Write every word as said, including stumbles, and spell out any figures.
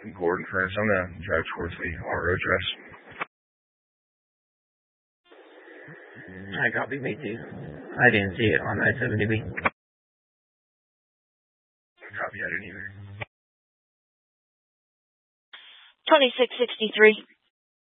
Gordon Furnace. I'm going to drive towards the R O address. I copy, me too. I didn't see it on I seventy B. Copy, I didn't either. twenty-six sixty-three.